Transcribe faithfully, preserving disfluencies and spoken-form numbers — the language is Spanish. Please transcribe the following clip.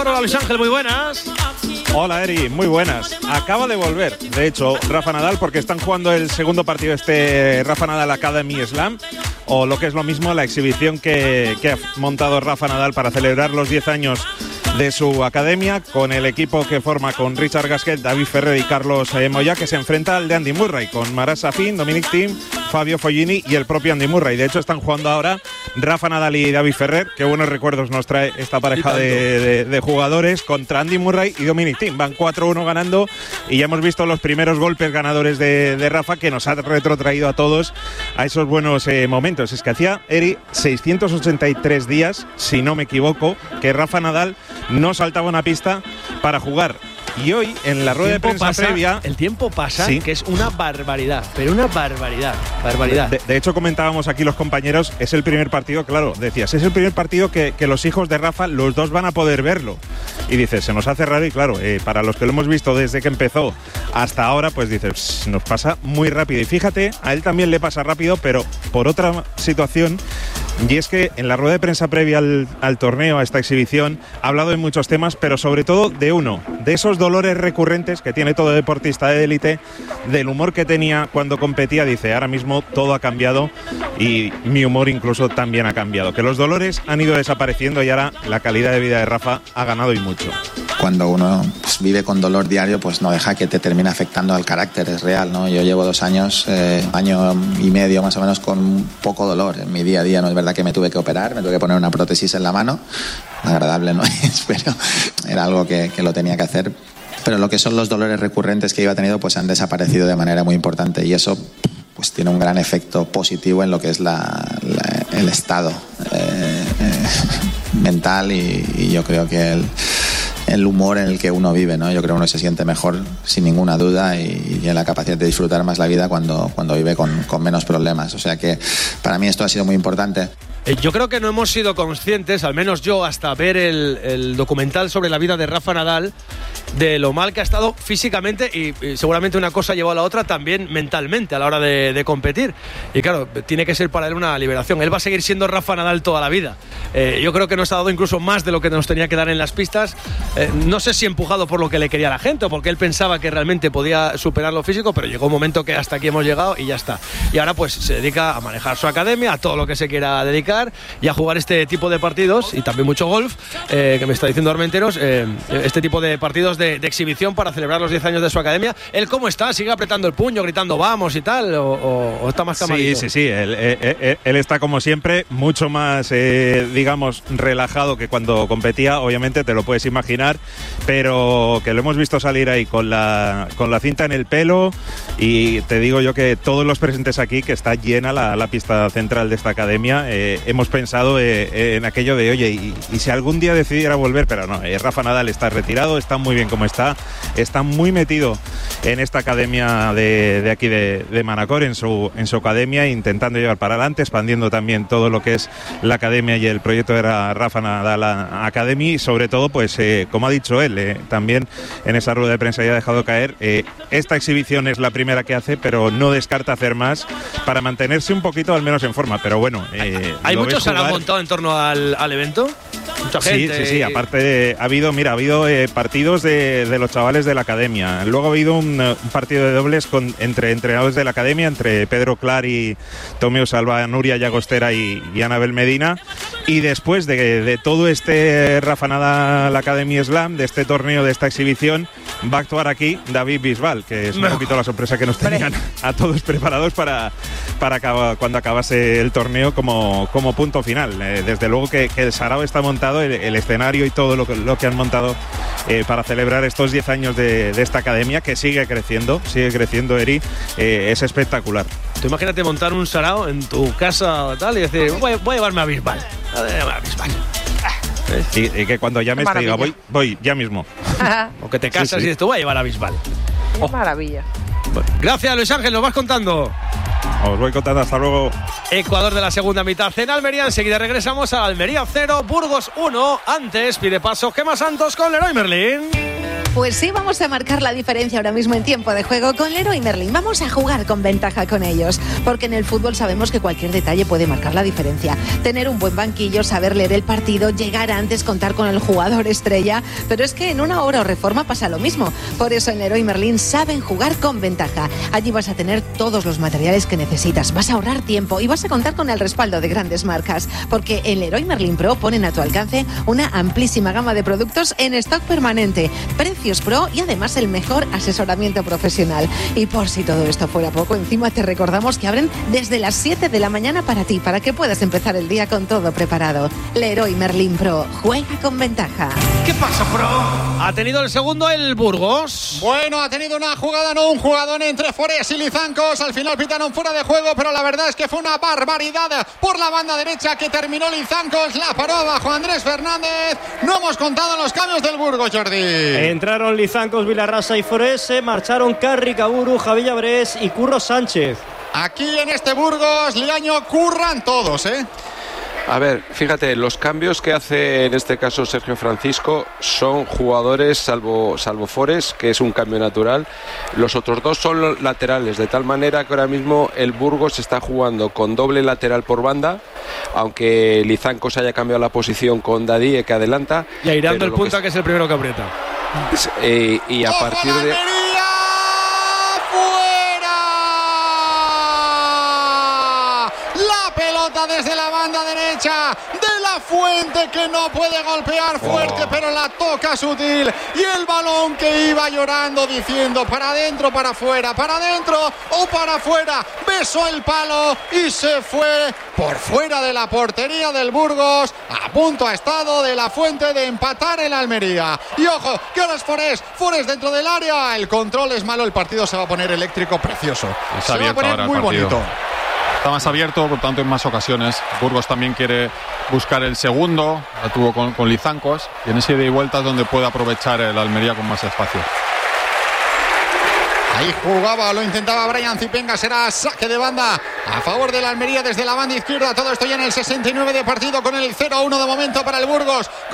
Hola Luis Ángel, muy buenas. Hola Eri, muy buenas. Acaba de volver, de hecho, Rafa Nadal, porque están jugando el segundo partido de este Rafa Nadal Academy Slam, o lo que es lo mismo, la exhibición que, que ha montado Rafa Nadal para celebrar los diez años de su academia, con el equipo que forma con Richard Gasquet, David Ferrer y Carlos eh, Moya, que se enfrenta al de Andy Murray, con Marat Safin, Dominic Thiem, Fabio Fognini y el propio Andy Murray. De hecho, están jugando ahora Rafa Nadal y David Ferrer. Qué buenos recuerdos nos trae esta pareja de, de, de jugadores contra Andy Murray y Dominic Thiem. Van cuatro uno ganando y ya hemos visto los primeros golpes ganadores de, de Rafa, que nos ha retrotraído a todos a esos buenos eh, momentos. Es que hacía, Eri, seiscientos ochenta y tres días, si no me equivoco, que Rafa Nadal no saltaba una pista para jugar. Y hoy, en la rueda de prensa pasa, previa... El tiempo pasa, ¿sí? Que es una barbaridad, pero una barbaridad, barbaridad. De, de hecho, comentábamos aquí los compañeros, es el primer partido, claro, decías, es el primer partido que, que los hijos de Rafa, los dos van a poder verlo. Y dices, se nos hace raro y claro, eh, para los que lo hemos visto desde que empezó hasta ahora, pues dices, nos pasa muy rápido. Y fíjate, a él también le pasa rápido, pero por otra situación, y es que en la rueda de prensa previa al, al torneo, a esta exhibición, ha hablado de muchos temas, pero sobre todo de uno, de esos dolores recurrentes que tiene todo deportista de élite, del humor que tenía cuando competía. Dice, ahora mismo todo ha cambiado y mi humor incluso también ha cambiado, que los dolores han ido desapareciendo y ahora la calidad de vida de Rafa ha ganado y mucho. Cuando uno pues, vive con dolor diario, pues no deja que te termine afectando al carácter, es real, ¿no? Yo llevo dos años, eh, año y medio más o menos, con poco dolor en mi día a día. No es verdad que me tuve que operar, me tuve que poner una prótesis en la mano, agradable no es, pero era algo que, que lo tenía que hacer. Pero lo que son los dolores recurrentes que iba teniendo, pues han desaparecido de manera muy importante, y eso pues tiene un gran efecto positivo en lo que es la, la, el estado eh, eh, mental y, y yo creo que el el humor en el que uno vive, ¿no? Yo creo que uno se siente mejor sin ninguna duda y, y en la capacidad de disfrutar más la vida cuando, cuando vive con, con menos problemas. O sea que para mí esto ha sido muy importante. Yo creo que no hemos sido conscientes, al menos yo, hasta ver el, el documental sobre la vida de Rafa Nadal, de lo mal que ha estado físicamente y, y seguramente una cosa llevó a la otra también mentalmente a la hora de, de competir. Y claro, tiene que ser para él una liberación. Él va a seguir siendo Rafa Nadal toda la vida. Eh, yo creo que nos ha dado incluso más de lo que nos tenía que dar en las pistas. Eh, no sé si empujado por lo que le quería la gente o porque él pensaba que realmente podía superar lo físico, pero llegó un momento que hasta aquí hemos llegado y ya está. Y ahora pues se dedica a manejar su academia, a todo lo que se quiera dedicar y a jugar este tipo de partidos y también mucho golf, eh, que me está diciendo Armenteros, eh, este tipo de partidos de, de exhibición para celebrar los diez años de su academia. ¿Él cómo está? ¿Sigue apretando el puño, gritando vamos y tal? ¿O, o, o está más camadito? Sí, sí, sí. Él, él, él está como siempre mucho más, eh, digamos, relajado que cuando competía. Obviamente te lo puedes imaginar, pero que lo hemos visto salir ahí con la, con la cinta en el pelo y te digo yo que todos los presentes aquí, que está llena la, la pista central de esta academia, eh, hemos pensado eh, en aquello de, oye, y, y si algún día decidiera volver, pero no, eh, Rafa Nadal está retirado, está muy bien como está, está muy metido en esta academia de, de aquí de, de Manacor, en su, en su academia, intentando llevar para adelante, expandiendo también todo lo que es la academia y el proyecto de la Rafa Nadal Academy, y sobre todo, pues, eh, como ha dicho él, eh, también en esa rueda de prensa ya ha dejado caer, eh, esta exhibición es la primera que hace, pero no descarta hacer más para mantenerse un poquito al menos en forma, pero bueno... Eh, ¿Hay muchos se han montado en torno al, al evento? Mucha gente. Sí, sí, sí. Aparte, de, ha habido, mira, ha habido eh, partidos de, de los chavales de la academia. Luego ha habido un, un partido de dobles con, entre entrenadores de la academia, entre Pedro Clar y Tomeu Salva, Nuria Llagostera y, y Anabel Medina. Y después de, de todo este Rafa Nadal Academy Slam, de este torneo, de esta exhibición, va a actuar aquí David Bisbal, que es un poquito la sorpresa que nos tenían a todos preparados para, para acaba, cuando acabase el torneo como, como punto final. Eh, desde luego que, que el Sarao está montado, el, el escenario y todo lo que, lo que han montado eh, para celebrar estos diez años de, de esta academia, que sigue creciendo, sigue creciendo, Eri, eh, es espectacular. Tú imagínate montar un Sarao en tu casa o tal y decir, voy, voy a llevarme a Bisbal. A llevarme a Bisbal. Y, y que cuando llames te diga, voy, voy ya mismo. O que te casas sí, sí. y dices, tú voy a llevar a Bisbal. Qué oh. maravilla. Bueno, gracias, Luis Ángel, nos vas contando. Os voy contando, hasta luego. Ecuador de la segunda mitad en Almería. Enseguida regresamos a Almería cero, Burgos uno. Antes pide paso Gemma Santos con Leroy Merlin. Pues sí, vamos a marcar la diferencia ahora mismo en tiempo de juego con Leroy Merlin. Vamos a jugar con ventaja con ellos, porque en el fútbol sabemos que cualquier detalle puede marcar la diferencia. Tener un buen banquillo, saber leer el partido, llegar antes, contar con el jugador estrella. Pero es que en una hora o reforma pasa lo mismo. Por eso en Leroy Merlin saben jugar con ventaja. Allí vas a tener todos los materiales que necesitas, vas a ahorrar tiempo y vas a contar con el respaldo de grandes marcas, porque en Leroy Merlin Pro ponen a tu alcance una amplísima gama de productos en stock permanente, precios pro y además el mejor asesoramiento profesional. Y por si todo esto fuera poco, encima te recordamos que abren desde las siete de la mañana para ti, para que puedas empezar el día con todo preparado. Leroy Merlin Pro, juega con ventaja. ¿Qué pasa, Pro? Ha tenido el segundo el Burgos. Bueno, ha tenido una jugada, no un jugador entre Forés y Lizancos. Al final pitaron fuera de juego, pero la verdad es que fue una barbaridad por la banda derecha que terminó Lizancos. La paró abajo Andrés Fernández. No hemos contado los cambios del Burgos, Jordi. Entraron Lizancos, Vilarrasa y Forés, se marcharon Carri, Caburu, Javi Llabrés y Curro Sánchez. Aquí en este Burgos, Liaño, curran todos, ¿eh? A ver, fíjate, los cambios que hace en este caso Sergio Francisco son jugadores, salvo, salvo Forés, que es un cambio natural. Los otros dos son los laterales, de tal manera que ahora mismo el Burgos está jugando con doble lateral por banda, aunque Lizancos haya cambiado la posición con Dadie, que adelanta. Y airando el punta, que, que es el primero que aprieta. Eh, y a partir de... Desde la banda derecha de La Fuente, que no puede golpear fuerte, oh. pero la toca sutil, y el balón que iba llorando diciendo para adentro, para afuera, para adentro o para afuera, besó el palo y se fue por fuera de la portería del Burgos. A punto ha estado de La Fuente de empatar el Almería. Y ojo, que ahora es Forés, Forés dentro del área, el control es malo, el partido se va a poner eléctrico, precioso, Está se va a poner muy bonito. Está más abierto, por tanto en más ocasiones. Burgos también quiere buscar el segundo, la tuvo con, con Lizancos, y en ese ida y vueltas donde puede aprovechar el Almería con más espacio. Ahí jugaba, lo intentaba Brian Zipenga, será saque de banda a favor de la Almería desde la banda izquierda. Todo esto ya en el sesenta y nueve de partido, con el cero a uno de momento para el Burgos.